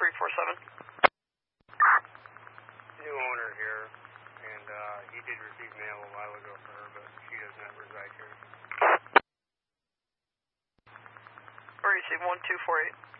347. New owner here, and he did receive mail a while ago for her, but she does not reside here. Or you say 1248.